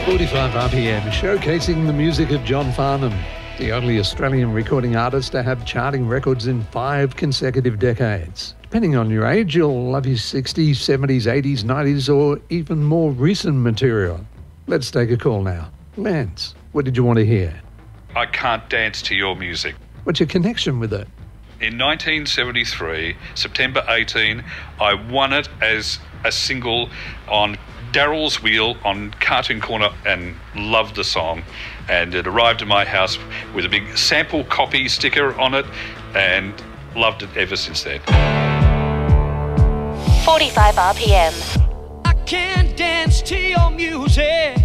45 RPM, showcasing the music of John Farnham, the only Australian recording artist to have charting records in 5 consecutive decades. Depending on your age, you'll love his 60s, 70s, 80s, 90s, or even more recent material. Let's take a call now. Lance, what did you want to hear? I Can't Dance to Your Music. What's your connection with it? In 1973, September 18, I won it as a single on Daryl's Wheel on Cartoon Corner and loved the song. And it arrived at my house with a big sample copy sticker on it and loved it ever since then. 45 RPM. I can't dance to your music.